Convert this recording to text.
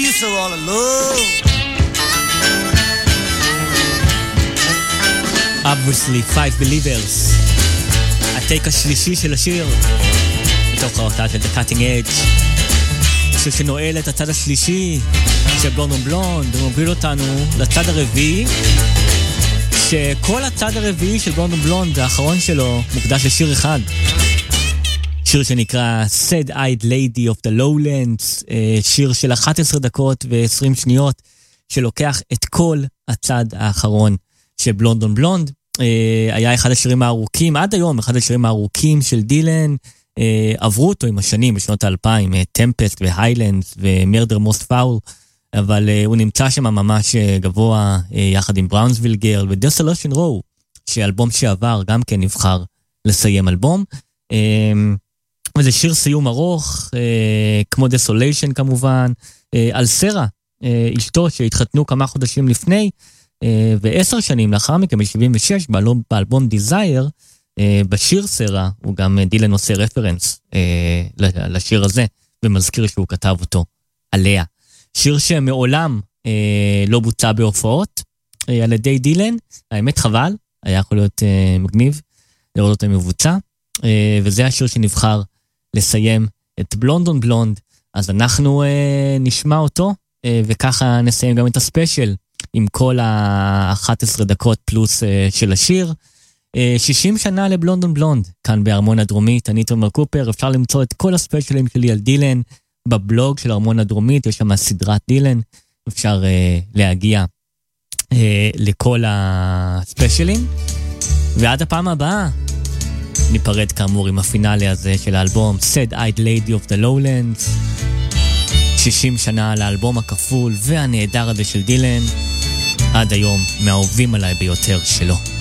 peace or all alone. Obviously, Five Believers. הטייק השלישי של השיר, מתוך ההוצאה של The Cutting Edge, שיר שנועל את הצד השלישי של בלונד און בלונד, ומוביל אותנו לצד הרביעי, שכל הצד הרביעי של בלונד און בלונד, האחרון שלו, מוקדש לשיר אחד. שיר שנקרא Sad-Eyed Lady of the Lowlands, שיר של 11 דקות ו-20 שניות, שלוקח את כל הצד האחרון של בלונד און בלונד. היה אחד השירים הארוכים, עד היום אחד השירים הארוכים של דילן, עברו אותו עם השנים, בשנות ה-2000, טמפסט והיילנדס ומרדר מוסט פאול, אבל הוא נמצא שם ממש גבוה, יחד עם בראונסוויל גרל ודסולושן רו, שאלבום שעבר גם כן נבחר לסיים אלבום, וזה שיר סיום ארוך, כמו דסוליישן כמובן, על סרה, אשתו שהתחתנו כמה חודשים לפני, ו10 שנים לאחר מכן, ב-76, באלבום דיזייר, בשיר סרה, הוא גם דילן עושה רפרנס לשיר הזה, ומזכיר שהוא כתב אותו עליה. שיר שמעולם לא בוצע בהופעות על ידי דילן, האמת חבל, היה יכול להיות מגניב לראות אותו מבוצע, וזה השיר שנבחר לסיים את בלונד און בלונד, אז אנחנו נשמע אותו, וככה נסיים גם את הספיישל, עם כל ה-11 דקות פלוס של השיר. 60 שנה לבלונד און בלונד, כאן בארמון הדרומית, אני תומר קופר, אפשר למצוא את כל הספיישלים שלי על דילן, בבלוג של ארמון הדרומית, יש שם סדרת דילן, אפשר להגיע לכל הספיישלים, ועד הפעם הבאה, ניפרד כאמור עם הפינאלי הזה של האלבום, Sad-Eyed Lady of the Lowlands, 60 שנה לאלבום הכפול והנהדר הזה של דילן, עד היום מהאהובים עליי ביותר שלו.